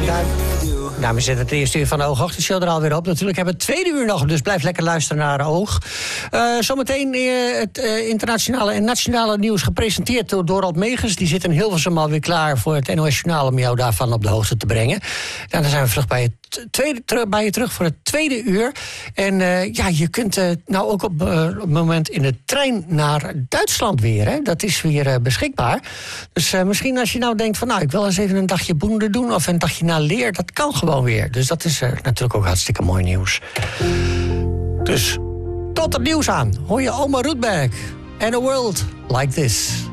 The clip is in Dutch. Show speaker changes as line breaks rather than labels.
Nou, we zetten het eerste uur van de Oogochtendshow er alweer op. Natuurlijk hebben we het tweede uur nog, dus blijf lekker luisteren naar Oog. Zometeen het internationale en nationale nieuws gepresenteerd door Dorald Megens. Die zit in Hilversum alweer klaar voor het NOS Journaal om jou daarvan op de hoogte te brengen. Dan zijn we vlug bij je terug voor het tweede uur. En je kunt nou ook op het moment in de trein naar Duitsland weer. Hè? Dat is weer beschikbaar. Dus misschien als je nou denkt van ik wil eens even een dagje boende doen of een dagje naar Leer, dat kan gewoon weer. Dus dat is natuurlijk ook hartstikke mooi nieuws. Dus tot het nieuws aan. Hoor je Oma Roetberg. And a world like this.